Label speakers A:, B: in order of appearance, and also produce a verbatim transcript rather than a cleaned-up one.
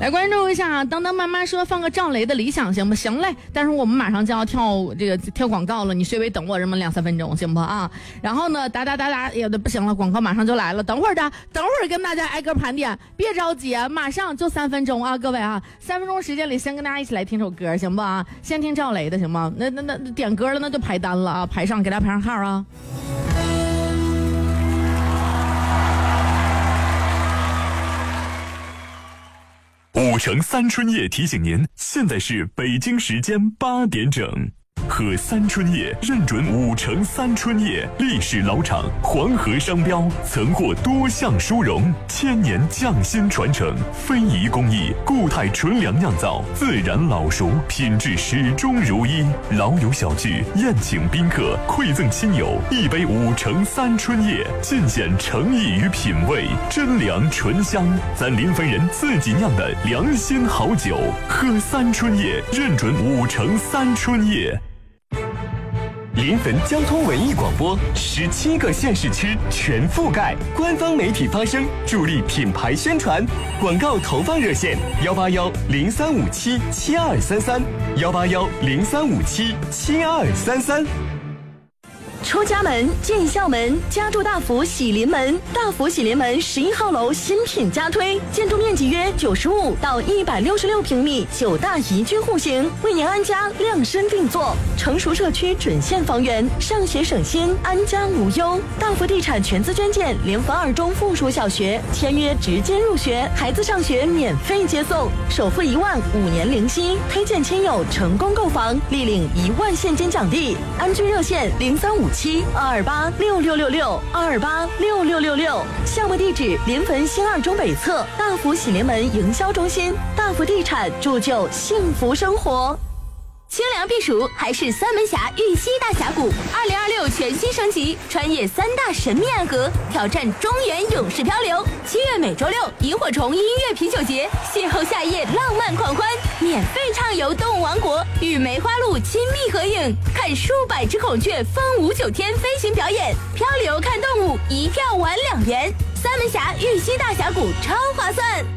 A: 来关注一下，当当妈妈说放个赵雷的理想行不行嘞？但是我们马上就要跳这个跳广告了，你稍微等我这么两三分钟行不啊？然后呢，哒哒哒哒，也不行了，广告马上就来了，等会儿的，等会儿跟大家挨个盘点，别着急，马上就三分钟啊，各位啊，三分钟时间里先跟大家一起来听首歌行不啊？先听赵雷的行吗？那那那点歌了，那就排单了啊，排上给大家排上号啊。
B: 五城三春夜提醒您，现在是北京时间八点整。喝三春夜认准五城三春夜，历史老厂，黄河商标，曾获多项殊荣，千年匠心传承，非遗工艺，固态纯粮酿造，自然老熟，品质始终如一。老友小聚，宴请宾客，馈赠亲友，一杯五城三春夜，尽显诚意与品味，真粮醇香，咱临汾人自己酿的良心好酒。喝三春夜，认准五城三春夜。临汾交通文艺广播，十七个县市区全覆盖，官方媒体发声，助力品牌宣传。广告投放热线：幺八幺零三五七七二三三，幺八幺零三五七七二三三。
C: 出家门进校门，家住大福喜临门。大福喜临门十一号楼新品加推，建筑面积约九十五到一百六十六平米，九大宜居户型，为您安家量身定做。成熟社区准现房源，上学省心，安家无忧。大福地产全资捐建临汾二中附属小学，签约直接入学，孩子上学免费接送，首付一万，五年零息。推荐亲友成功购房，立领一万现金奖励。安居热线零三五七二二八六六六六二二八六六六六，项目地址临汾新二中北侧大福喜临门营销中心。大福地产铸就幸福生活。
D: 清凉避暑还是三门峡玉溪大峡谷，二零二六全新升级，穿越三大神秘暗河，挑战中原勇士漂流。七月每周六，萤火虫音乐啤酒节，邂逅夏夜浪漫狂欢，免费畅游动物王国，与梅花鹿亲密合影，看数百只孔雀风舞九天飞行表演，漂流看动物，一票玩两元。三门峡玉溪大峡谷超划算。